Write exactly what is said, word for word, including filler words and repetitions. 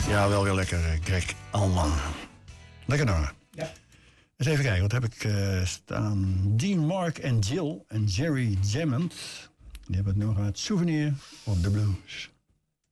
Ja, wel weer lekker, Greg Allman. Lekker nummer. Ja. Eens even kijken, wat heb ik uh, staan? Dean Mark en Jill en Jerry Hammond. Die hebben het nummer uit Souvenir of the Blues.